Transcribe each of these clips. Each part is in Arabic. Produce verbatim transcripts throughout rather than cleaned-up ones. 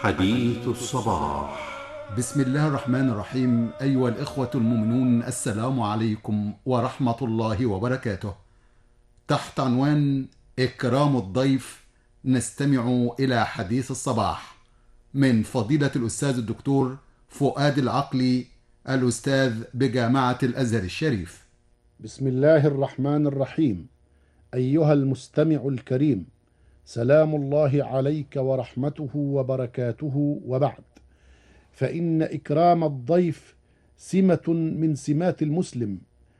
حديث الصباح. بسم الله الرحمن الرحيم. أيها الإخوة المؤمنون، السلام عليكم ورحمة الله وبركاته. تحت عنوان إكرام الضيف نستمع إلى حديث الصباح من فضيلة الأستاذ الدكتور فؤاد العقلي، الأستاذ بجامعة الأزهر الشريف. بسم الله الرحمن الرحيم. أيها المستمع الكريم، سلام الله عليك ورحمته وبركاته، وبعد، فإن إكرام الضيف سمة من سمات المسلم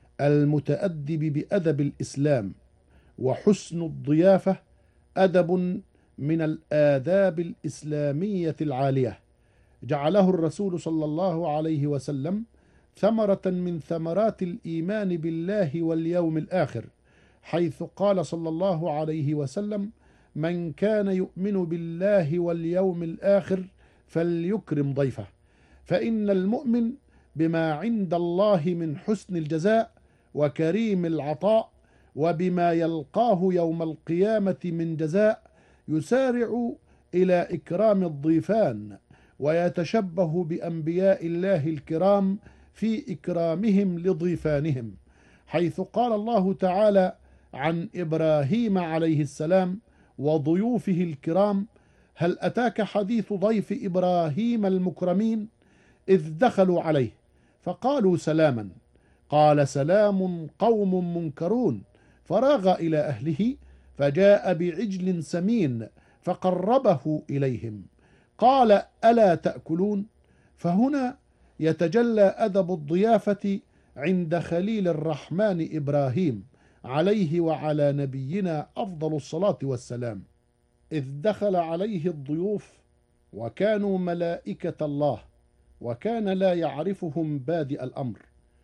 المتأدب بأدب الإسلام، وحسن الضيافة أدب من الآداب الإسلامية العالية، جعله الرسول صلى الله عليه وسلم ثمرة من ثمرات الإيمان بالله واليوم الآخر، حيث قال صلى الله عليه وسلم: من كان يؤمن بالله واليوم الآخر فليكرم ضيفه، فإن المؤمن بما عند الله من حسن الجزاء وكريم العطاء وبما يلقاه يوم القيامة من جزاء يسارع إلى إكرام الضيفان، ويتشبه بأنبياء الله الكرام في إكرامهم لضيفانهم، حيث قال الله تعالى عن إبراهيم عليه السلام وضيوفه الكرام: هل أتاك حديث ضيف إبراهيم المكرمين إذ دخلوا عليه فقالوا سلاما، قال سلام قوم منكرون، فراغ إلى أهله فجاء بعجل سمين فقربه إليهم، قال ألا تأكلون؟ فهنا يتجلى أدب الضيافة عند خليل الرحمن إبراهيم عليه وعلى نبينا أفضل الصلاة والسلام، إذ دخل عليه الضيوف وكانوا ملائكة الله، وكان لا يعرفهم بادئ الأمر،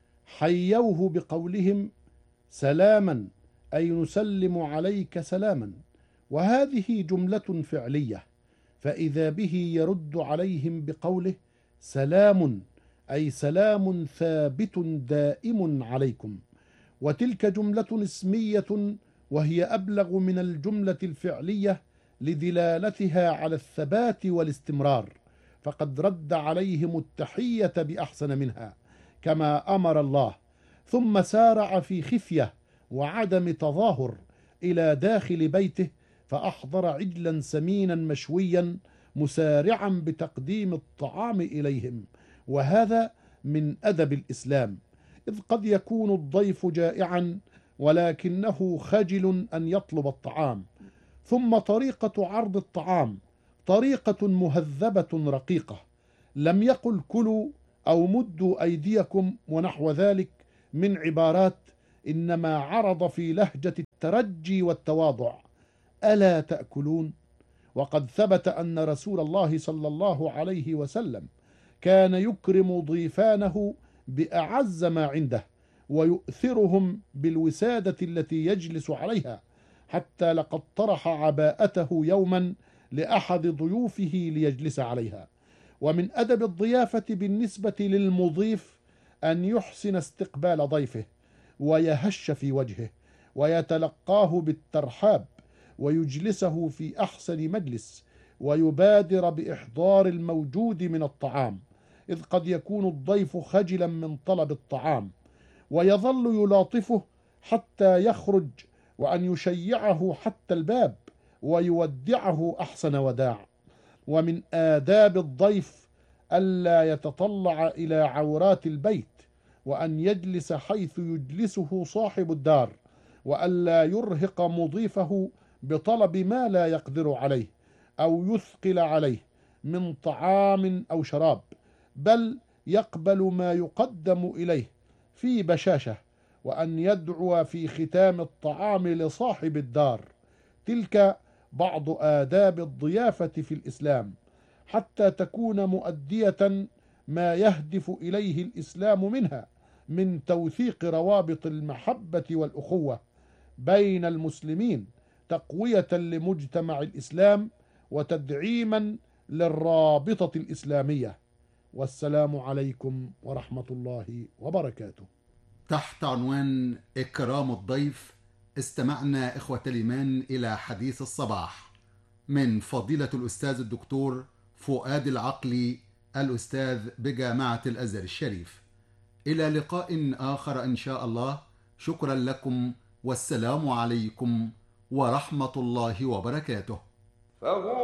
حيوه بقولهم سلاما، أي نسلم عليك سلاما، وهذه جملة فعلية، فإذا به يرد عليهم بقوله سلام، أي سلام ثابت دائم عليكم، وتلك جملة اسمية وهي أبلغ من الجملة الفعلية لدلالتها على الثبات والاستمرار، فقد رد عليهم التحية بأحسن منها كما أمر الله، ثم سارع في خفية وعدم تظاهر إلى داخل بيته فأحضر عجلا سمينا مشويا مسارعا بتقديم الطعام إليهم، وهذا من أدب الإسلام، إذ قد يكون الضيف جائعا ولكنه خجل أن يطلب الطعام. ثم طريقة عرض الطعام طريقة مهذبة رقيقة، لم يقل كلوا أو مدوا أيديكم ونحو ذلك من عبارات، إنما عرض في لهجة الترجي والتواضع: ألا تأكلون؟ وقد ثبت أن رسول الله صلى الله عليه وسلم كان يكرم ضيفانه بأعز ما عنده، ويؤثرهم بالوسادة التي يجلس عليها، حتى لقد طرح عباءته يوما لأحد ضيوفه ليجلس عليها. ومن أدب الضيافة بالنسبة للمضيف أن يحسن استقبال ضيفه، ويهش في وجهه، ويتلقاه بالترحاب، ويجلسه في أحسن مجلس، ويبادر بإحضار الموجود من الطعام، إذ قد يكون الضيف خجلا من طلب الطعام، ويظل يلاطفه حتى يخرج، وأن يشيعه حتى الباب ويودعه أحسن وداع. ومن آداب الضيف ألا يتطلع إلى عورات البيت، وأن يجلس حيث يجلسه صاحب الدار، وألا يرهق مضيفه بطلب ما لا يقدر عليه أو يثقل عليه من طعام أو شراب، بل يقبل ما يقدم إليه في بشاشة، وأن يدعو في ختام الطعام لصاحب الدار. تلك بعض آداب الضيافة في الإسلام، حتى تكون مؤدية ما يهدف إليه الإسلام منها من توثيق روابط المحبة والأخوة بين المسلمين، تقوية لمجتمع الإسلام وتدعيما للرابطة الإسلامية. والسلام عليكم ورحمة الله وبركاته. تحت عنوان إكرام الضيف استمعنا إخوة الإيمان إلى حديث الصباح من فضيلة الأستاذ الدكتور فؤاد العقلي الأستاذ بجامعة الأزهر الشريف. إلى لقاء آخر إن شاء الله. شكرا لكم والسلام عليكم ورحمة الله وبركاته.